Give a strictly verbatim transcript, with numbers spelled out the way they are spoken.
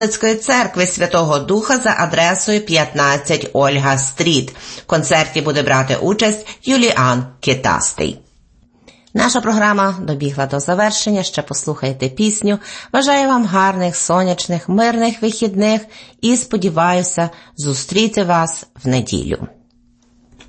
церкви Святого Духа за адресою п'ятнадцять Ольга Стріт. В концерті буде брати участь Юліан Китастий. Наша програма добігла до завершення, ще послухайте пісню. Бажаю вам гарних, сонячних, мирних вихідних і сподіваюся зустріти вас в неділю.